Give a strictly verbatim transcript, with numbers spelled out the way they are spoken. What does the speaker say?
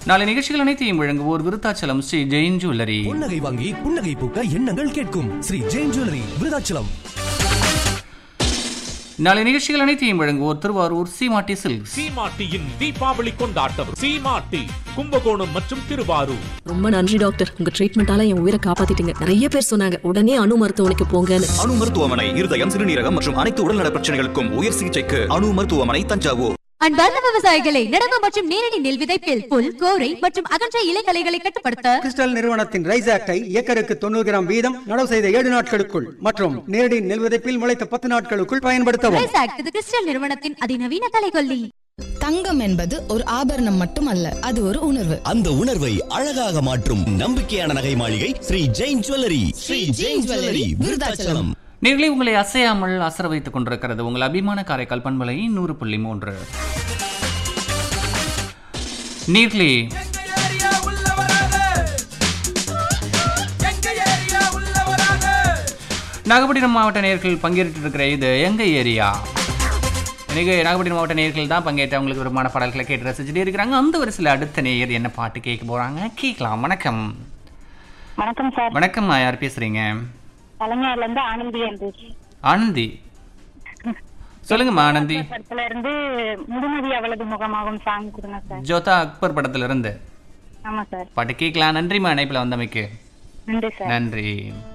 நாளை நிகழ்ச்சிகள் அனைத்தையும் வழங்குவோர் விருத்தாச்சலம் ஸ்ரீ ஜெயின் ஜுவல்லரி. புன்னகை வாங்கி புன்னகை பூக்க எண்ணங்கள் கேட்கும் ஸ்ரீ ஜெயின் ஜுவல்லரி விருத்தாச்சலம். நாளை நிகழ்ச்சிகள் அனைத்தையும் வழங்குவோர் திருவாரூர் சீமாட்டி சில்க். சீமாட்டியின் தீபாவளி கொண்டாட்டம். சீமாட்டி கும்பகோணம் மற்றும் திருவாரூர். ரொம்ப நன்றி டாக்டர், உங்க ட்ரீட்மெண்டால என் உயிரை காப்பாத்திட்டீங்க. நிறைய பேர் சொன்னாங்க உடனே அணு மருத்துவமனைக்கு போங்கன்னு. அணு மருத்துவமனை இருதயம், சிறுநீரகம் மற்றும் அனைத்து உடல்நல பிரச்சனைகளுக்கும் உயர் சிகிச்சைக்கு அணு மருத்துவமனை, தஞ்சாவூர். அன்பார்ந்த விவசாயிகளை, நடவு மற்றும் நேரடி நெல் விதைப்பில் புல், கோரை மற்றும் அகன்ற இலைகளைகளை கட்டுப்படுத்த கிறிஸ்டல் நிறுவனத்தின் ரைஸ் ஆக்டை ஏக்கருக்கு தொண்ணூறு கிராம் வீதம் நடவு செய்த ஏழு நாட்களுக்குள் மற்றும் நேரடி நெல் விதைப்பில் முளைத்த பத்து நாட்களுக்குள் பயன்படுத்தவும். ரைஸ் ஆக்ட் இது கிறிஸ்டல் நிறுவனத்தின் அதிநவீன கலைகொல்லி. தங்கம் என்பது ஒரு ஆபரணம் மட்டுமல்ல, அது ஒரு உணர்வு. அந்த உணர்வை அழகாக மாற்றும் நம்பிக்கையான நகை மாளிகை ஸ்ரீ ஜெயின் ஜுவல்லரி. ஸ்ரீ ஜெயின் ஜுவல்லரி விருத்தாச்சலம். நேர்களை உங்களை அசையாமல் அசர வைத்துக் கொண்டிருக்கிறது உங்கள் அபிமான காரைக்கால் பண்பலை நூறு புள்ளி மூன்று. நீர்லி நாகப்பட்டினம் மாவட்ட நேர்கள் பங்கேற்று இருக்கிற இது எங்க ஏரியா. இன்னைக்கு நாகப்பட்டினம் மாவட்ட நேர்கள் தான் பங்கேற்ற அவங்களுக்கு விரும்பமான பாடல்களை கேட்டு ரசிச்சுட்டே இருக்கிறாங்க. அந்த வரிசையில் அடுத்த நேயர் என்ன பாட்டு கேட்க போறாங்க கேட்கலாம். வணக்கம். வணக்கம் சார். வணக்கம், யார் பேசுறீங்க? கலைஞர்ல இருந்து ஆனந்தி. ஆனந்தி, சொல்லுங்கம்மா. ஆனந்தி படத்துல இருந்து முதுமதி அவளது முகமாகும் சாங் கொடுங்க சார். ஜோதா அக்பர் படத்துல இருந்து. ஆமா சார். பாட்டு கேட்கலாம். நன்றிம்மா இணைப்பில் வந்தமைக்கு. நன்றி சார். நன்றி.